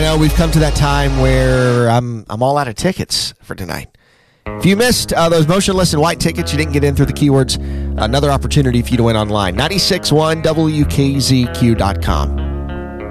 know we've come to that time where I'm all out of tickets for tonight. If you missed those motionless and white tickets, you didn't get in through the keywords, another opportunity for you to win online. 96.1 WKZQ.com.